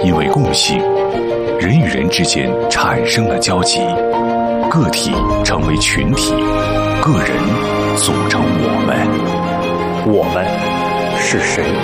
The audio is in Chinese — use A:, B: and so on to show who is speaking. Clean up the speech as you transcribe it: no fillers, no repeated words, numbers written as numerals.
A: 因为共性，人与人之间产生了交集，个体成为群体，个人组成我们。
B: 我们是谁？